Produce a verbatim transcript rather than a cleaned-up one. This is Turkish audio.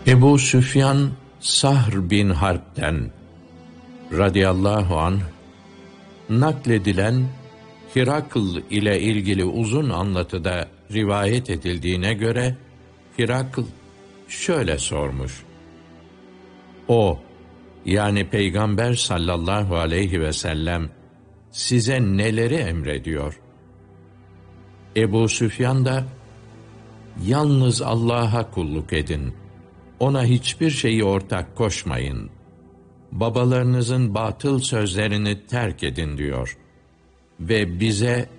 Ebu Süfyan Sahr bin Harp'ten radıyallahu anh nakledilen Hirakl ile ilgili uzun anlatıda rivayet edildiğine göre Hirakl şöyle sormuş: O, yani Peygamber sallallahu aleyhi ve sellem size neleri emrediyor? Ebu Süfyan da, yalnız Allah'a kulluk edin, ona hiçbir şeyi ortak koşmayın, babalarınızın batıl sözlerini terk edin diyor ve bize